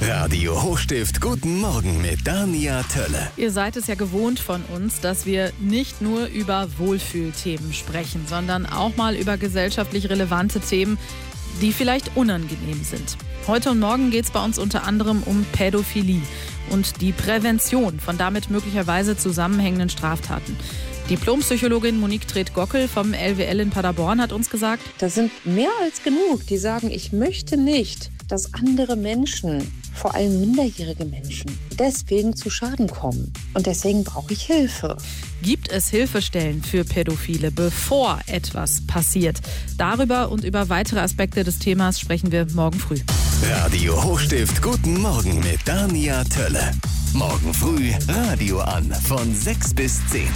Radio Hochstift, guten Morgen mit Dania Tölle. Ihr seid es ja gewohnt von uns, dass wir nicht nur über Wohlfühlthemen sprechen, sondern auch mal über gesellschaftlich relevante Themen, die vielleicht unangenehm sind. Heute und morgen geht es bei uns unter anderem um Pädophilie und die Prävention von damit möglicherweise zusammenhängenden Straftaten. Diplompsychologin Monique Treth-Gockel vom LWL in Paderborn hat uns gesagt: Das sind mehr als genug, die sagen, ich möchte nicht, dass andere Menschen, vor allem minderjährige Menschen, deswegen zu Schaden kommen. Und deswegen brauche ich Hilfe. Gibt es Hilfestellen für Pädophile, bevor etwas passiert? Darüber und über weitere Aspekte des Themas sprechen wir morgen früh. Radio Hochstift, guten Morgen mit Dania Tölle. Morgen früh Radio an von 6 bis 10.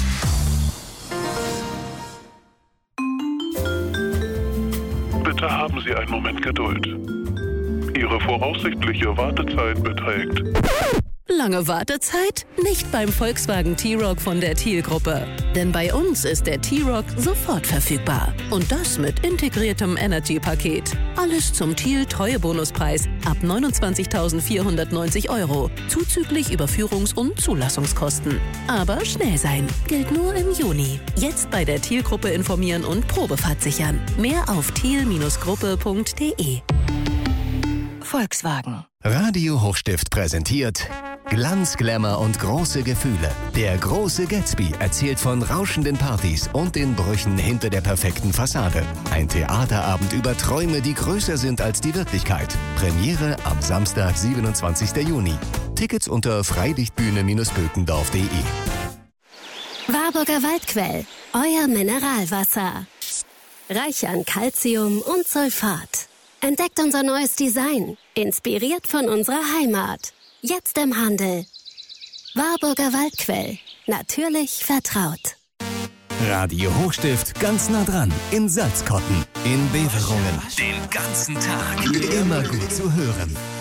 Bitte haben Sie einen Moment Geduld. Ihre voraussichtliche Wartezeit beträgt... Lange Wartezeit? Nicht beim Volkswagen T-Roc von der Thiel-Gruppe. Denn bei uns ist der T-Roc sofort verfügbar. Und das mit integriertem Energy-Paket. Alles zum Thiel-Treuebonuspreis ab 29.490 €, zuzüglich Überführungs- und Zulassungskosten. Aber schnell sein, gilt nur im Juni. Jetzt bei der Thiel-Gruppe informieren und Probefahrt sichern. Mehr auf thiel-gruppe.de. Volkswagen. Radio Hochstift präsentiert Glanz, Glamour und große Gefühle. Der große Gatsby erzählt von rauschenden Partys und den Brüchen hinter der perfekten Fassade. Ein Theaterabend über Träume, die größer sind als die Wirklichkeit. Premiere am Samstag, 27. Juni. Tickets unter freilichtbühne-bökendorf.de. Warburger Waldquell, euer Mineralwasser. Reich an Calcium und Sulfat. Entdeckt unser neues Design, inspiriert von unserer Heimat. Jetzt im Handel. Warburger Waldquell. Natürlich vertraut. Radio Hochstift ganz nah dran. In Salzkotten, in Beverungen. Den ganzen Tag. Immer gut zu hören.